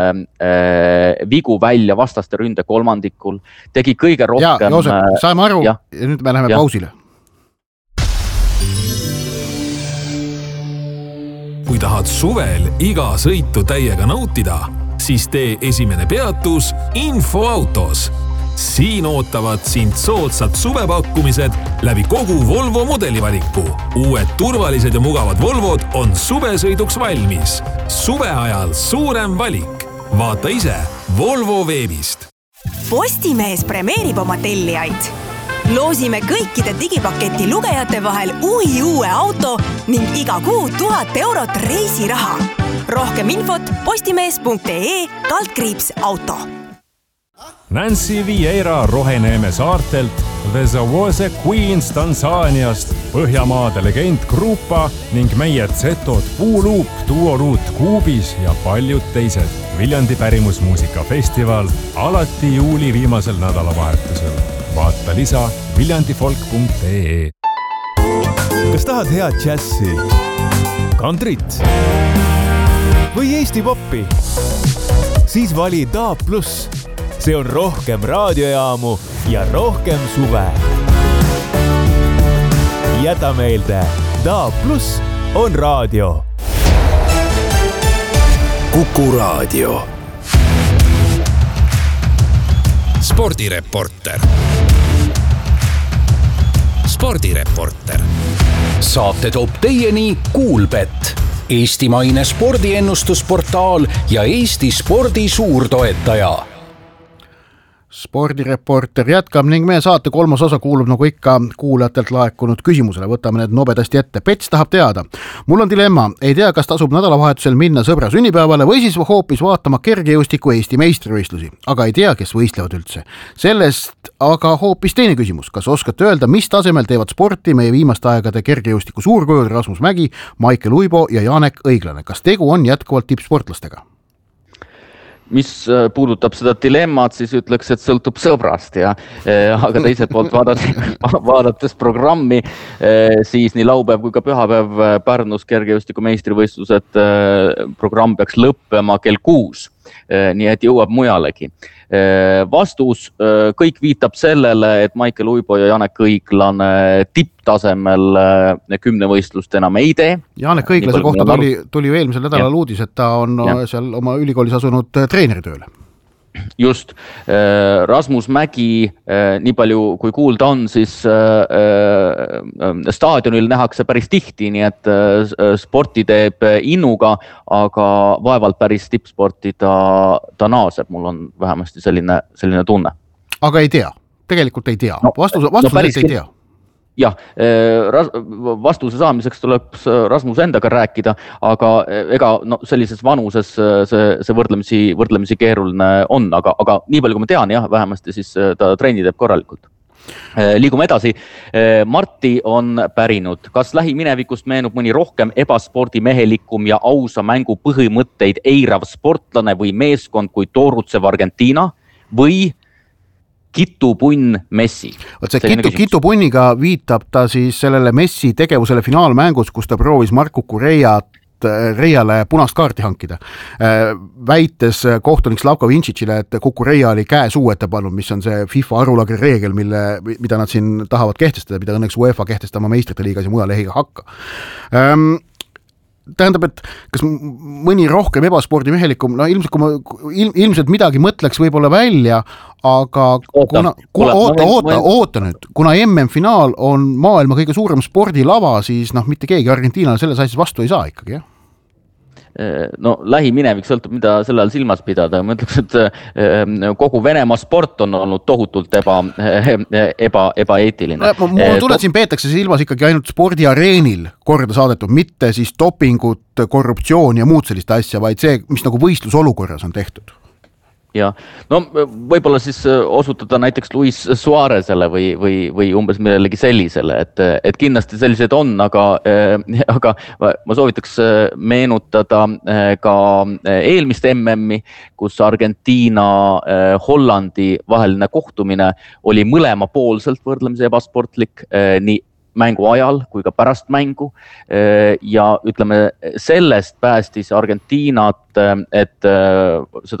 vigu välja vastaste ründe kolmandikul, tegi kõige rohkem... Ja, Joosep, saime aru ja nüüd me läheme pausile. Kui tahad suvel iga sõitu täiega nautida, siis tee esimene peatus Infoautos. Siin ootavad sind soodsad suvepakkumised läbi kogu Volvo modelivaliku. Uued turvalised ja mugavad Volvod on suvesõiduks valmis. Suve ajal suurem valik. Vaata ise Volvo veebist. Postimees premeerib oma tellijaid. Loosime kõikide digipaketi lugejate vahel uue auto ning iga kuu 1000 eurot reisiraha. Rohkem infot postimees.ee/auto. Nancy Vieira Roheneeme saartelt, The Zawose Queens Tansaaniast, Põhjamaade legend Grupa ning meie Zetod Puuluup, Duoruut Kuubis ja paljud teised. Viljandi pärimusmuusikafestival alati juuli viimasel nädalavahetusel. Vaata lisa viljandifolk.ee. Kas tahad head džässi, kantrit või Eesti poppi? Siis vali DAB+. See on rohkem raadiojaamu ja rohkem suve. Jäta meelde, DAB+ on raadio. Kuku raadio. Spordireporter. Saate toob teieni Kuulbet, eestimaine spordiennustusportaal ja Eesti spordi suurtoetaja. Spordireporter jätkab ning meie saate kolmas osa kuulub nagu ikka kuulajatelt laekunud küsimusele. Võtame need nobedasti ette. Pets tahab teada. Mul on dilemma. Ei tea, kas tasub nädalavahetusel minna sõbra sünnipäevale või siis hoopis vaatama kergejõustiku Eesti meistrivõistlusi. Aga ei tea, kes võistlevad üldse. Sellest aga hoopis teine küsimus. Kas oskate öelda, mis tasemel teevad sporti meie viimaste aegade kergejõustiku suurkujud Rasmus Mägi, Maicel Uibo ja Janek Õiglane? Kas tegu on jätkuvalt tippsportlastega? Mis puudutab seda dilemmat, siis ütleks, et sõltub sõbrast ja aga teiselt poolt vaadates programmi, siis nii laupäev kui ka pühapäev Pärnus kergejõustiku meistrivõistlused programm peaks lõppema kell 6, nii et jõuab mujalegi. Vastus, kõik viitab sellele, et Maicel Uibo ja Janek Õiglane tipptasemel 10 võistlust enam ei tee. Janek Õiglase kohta tuli ju eelmisel nädalal uudis, et ta on seal oma ülikoolis asunud treeneritööle. Just. Rasmus Mägi, nii palju kui kuulda on, siis staadionil nähakse päris tihti, nii et sporti teeb innuga, aga vaevalt päris tippsporti ta naaseb. Mul on vähemasti selline tunne. Aga ei tea, tegelikult ei tea. Vastus ei tea. Jah, vastuse saamiseks tuleb Rasmus endaga rääkida, aga ega sellises vanuses see võrdlemisi keeruline on, aga nii palju kui ma tean, jah, vähemasti siis ta trenni teeb korralikult. Liigume edasi. Marti on pärinud, kas lähiminevikust meenub mõni rohkem ebaspordimehelikum ja ausa mängu põhimõtteid eirav sportlane või meeskond kui toorutsev Argentiina või Kitupunn Messi. Kitupunniga viitab ta siis sellele Messi tegevusele finaalmängus, kus ta proovis Marko Kureiale punast kaarti hankida. Väites kohtunik Slavko Vincicile, et Kukureia oli käe suu ette pannud, mis on see FIFA arulagri reegel, mida nad siin tahavad kehtestada, mida õnneks UEFA kehtestama meistrite liigas ja mujal ei hakka. Tähendab, et kas mõni rohkem ebaspordimehelikum, ilmselt midagi mõtleks võib-olla välja, aga oota nüüd, kuna MM-finaal on maailma kõige suurem spordilava, siis mitte keegi Argentiinale selles asjas vastu ei saa ikkagi, jah? No lähiminevik sõltub, mida selle all silmas pidada. Ma ütleks, et kogu Venemaa sport on olnud tohutult ebaeetiline. Mul tuleb siin peetakse silmas ikkagi ainult spordiareenil korda saadetud, mitte siis dopingut, korruptsioon ja muud sellist asja, vaid see, mis nagu võistlusolukorras on tehtud. Ja, võib-olla siis osutada näiteks Luis Suarezele või umbes millelegi sellisele, et kindlasti sellised on, aga ma soovitaks meenutada ka eelmist MM-i, kus Argentiina Hollandi vaheline kohtumine oli mõlemapoolselt võrdlemisi ebasportlik, nii mängu ajal kui ka pärast mängu ja ütleme, sellest päästis Argentiinat, et seda